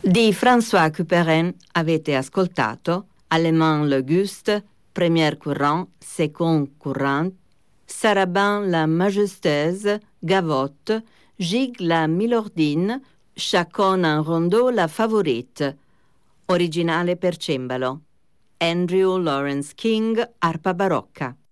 Di François Couperin avete ascoltato Allemand l'Auguste, Premier Courant, Second Courant, Sarabin la Majestueuse, Gavotte, Gigue la Milordine, Chacon un Rondeau la Favorite. Originale per cembalo. Andrew Lawrence King, arpa barocca.